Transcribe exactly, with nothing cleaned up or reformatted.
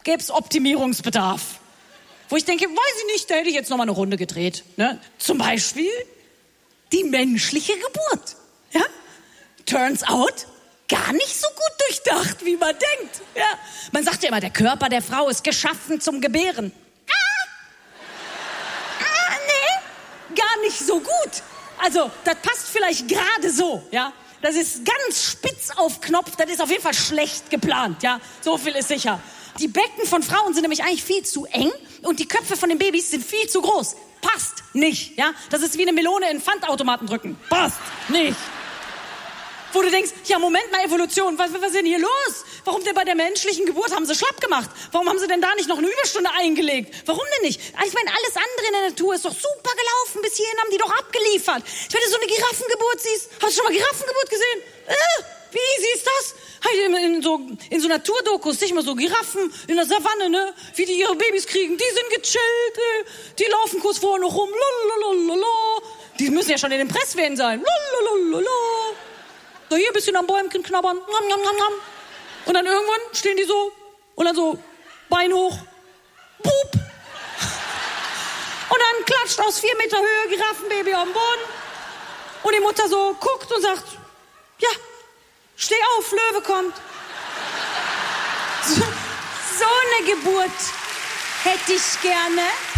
gäbe es Optimierungsbedarf. Wo ich denke, weiß ich nicht, da hätte ich jetzt noch mal eine Runde gedreht. Ne? Zum Beispiel die menschliche Geburt. Ja? Turns out, gar nicht so gut durchdacht, wie man denkt. Ja? Man sagt ja immer, der Körper der Frau ist geschaffen zum Gebären. Ah, ah, nee, gar nicht so gut. Also, das passt vielleicht gerade so, ja. Das ist ganz spitz auf Knopf, das ist auf jeden Fall schlecht geplant, ja. So viel ist sicher. Die Becken von Frauen sind nämlich eigentlich viel zu eng und die Köpfe von den Babys sind viel zu groß. Passt nicht, ja. Das ist wie eine Melone in einen Pfandautomaten drücken. Passt nicht. Wo du denkst, ja, Moment mal, Evolution, was, was ist denn hier los? Warum denn bei der menschlichen Geburt haben sie schlapp gemacht? Warum haben sie denn da nicht noch eine Überstunde eingelegt? Warum denn nicht? Ich meine, alles andere in der Natur ist doch super gelaufen. Bis hierhin haben die doch abgeliefert. Wenn du so eine Giraffengeburt siehst, hast du schon mal Giraffengeburt gesehen? Äh, wie easy ist das? In, in, so, in so Naturdokus sehe ich mal so Giraffen in der Savanne, ne? Wie die ihre Babys kriegen. Die sind gechillt, äh. Die laufen kurz vorher noch rum. Lalalala. Die müssen ja schon in den Presswehen sein. Lalalala. So hier ein bisschen am Bäumchen knabbern. Nom, nom, nom, nom. Und dann irgendwann stehen die so und dann so Bein hoch. Pup. Und dann klatscht aus vier Meter Höhe Giraffenbaby am Boden. Und die Mutter so guckt und sagt, ja, steh auf, Löwe kommt. So, so eine Geburt hätte ich gerne.